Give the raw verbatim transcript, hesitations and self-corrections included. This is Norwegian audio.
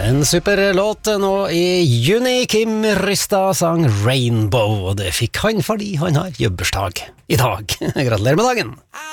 En super låt nå i juni. Kim Rystad sang Rainbow, og det fikk han fordi han har jobbursdag i dag. Gratulerer med dagen!